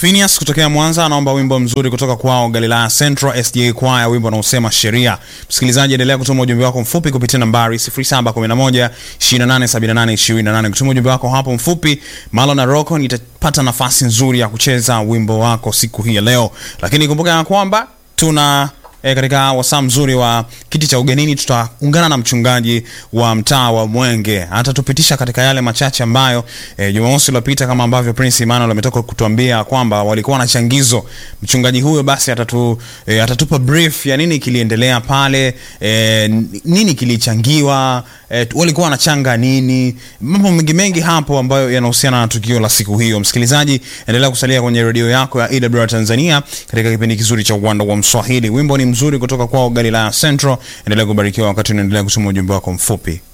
Phineas kutokea Mwanza anaomba wimbo mzuri kutoka kwao Galilaya Central SDA Choir, wimbo unaosema Sheria. Msikilizaji, endelea kutuma ujumbe wako mfupi kupitia nambari 0711 287828. Kutuma ujumbe wako hapo mfupi, Malo na Rocco nitapata nafasi nzuri ya kucheza wimbo wako siku hii ya leo. Lakini kumbuka kwamba tuna katika wasaa mzuri wa kiti cha ugenini tutaungana na mchungaji wa mtaa wa Mwenge. Atatupitisha katika yale machache ambayo Jumamosi iliyopita, kama ambavyo Prince Emmanuel ametoka kutuambia kwamba walikuwa na changizo. Mchungaji huyo basi atatupa brief ya nini kiliendelea pale, nini kilichangiwa, walikuwa wanachanga nini, mambo mengi hapo ambayo yanahusiana na tukio la siku hiyo. Msikilizaji, endelea kusalia kwenye radio yako ya AWR Tanzania katika kipindi kizuri cha Uwanda wa Mswahili. Wimbo ni mzuri kutoka kwao Galilaya Central. Endelea kubarikiwa wakati unaendelea kusoma ujumbe wako mfupi.